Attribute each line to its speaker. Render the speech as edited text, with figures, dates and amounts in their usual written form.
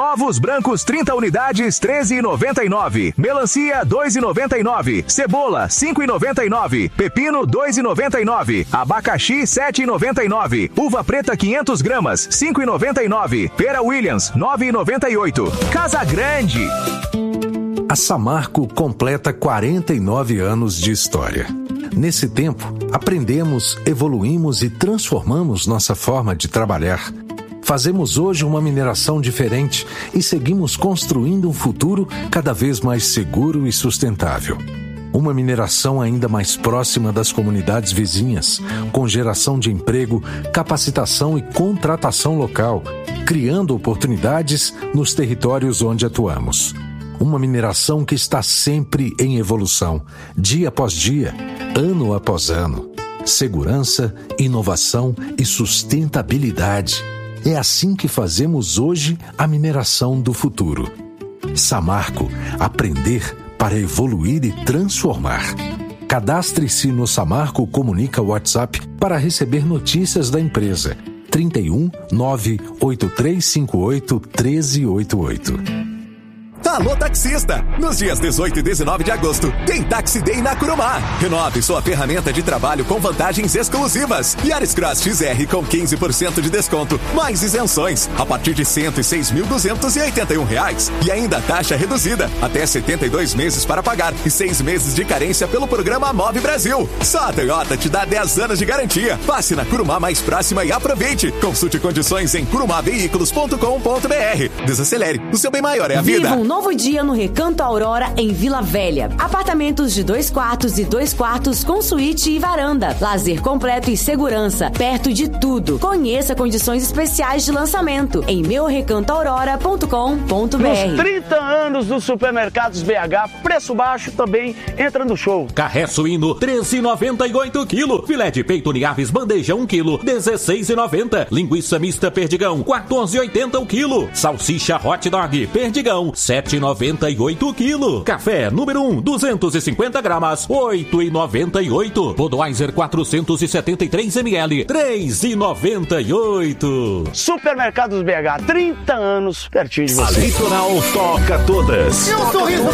Speaker 1: Ovos brancos 30 unidades, R$ 13,99. Melancia, R$ 2,99. Cebola, R$ 5,99. Pepino, R$ 2,99. Abacaxi, R$ 7,99. Uva preta 500 gramas, R$ 5,99. Pera Williams, R$ 9,98. Casa Grande.
Speaker 2: A Samarco completa 49 anos de história. Nesse tempo, aprendemos, evoluímos e transformamos nossa forma de trabalhar. Fazemos hoje uma mineração diferente e seguimos construindo um futuro cada vez mais seguro e sustentável. Uma mineração ainda mais próxima das comunidades vizinhas, com geração de emprego, capacitação e contratação local, criando oportunidades nos territórios onde atuamos. Uma mineração que está sempre em evolução, dia após dia, ano após ano. Segurança, inovação e sustentabilidade. É assim que fazemos hoje a mineração do futuro. Samarco, aprender para evoluir e transformar. Cadastre-se no Samarco Comunica WhatsApp para receber notícias da empresa. 31 98358 1388.
Speaker 3: Alô, taxista! Nos dias 18 e 19 de agosto, tem Taxi Day na Curumá. Renove sua ferramenta de trabalho com vantagens exclusivas. Yaris Cross XR com 15% de desconto, mais isenções, a partir de R$ 106.281. E ainda taxa reduzida, até 72 meses para pagar e 6 meses de carência pelo programa Move Brasil. Só a Toyota te dá 10 anos de garantia. Passe na Curumá mais próxima e aproveite. Consulte condições em curumaveículos.com.br. Desacelere, o seu bem maior é a vida.
Speaker 4: Novo dia no Recanto Aurora, em Vila Velha. Apartamentos de 2 quartos e 2 quartos com suíte e varanda. Lazer completo e segurança. Perto de tudo. Conheça condições especiais de lançamento em meurecantoaurora.com.br.
Speaker 5: Nos 30 anos dos Supermercados BH, preço baixo também entra no show.
Speaker 6: Carré suíno, R$ 13,98 kg. Filé de peito Niaves, bandeja 1 kg, R$ 16,90. Linguiça mista Perdigão, R$ 14,80 o quilo. Salsicha hot dog, Perdigão, R$ 7,98 kg. Café número 1, 250 gramas, R$ 8,98. Budweiser 473 ml, R$ 3,98.
Speaker 5: Supermercados BH, 30 anos pertinho de você.
Speaker 1: A Litoral toca todas.
Speaker 7: E um sorriso